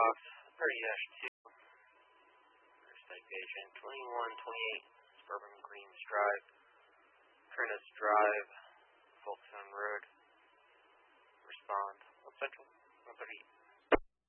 off 30-2, first citation, 2128 Suburban Greens Drive, Prentice Drive, Folkestone Road.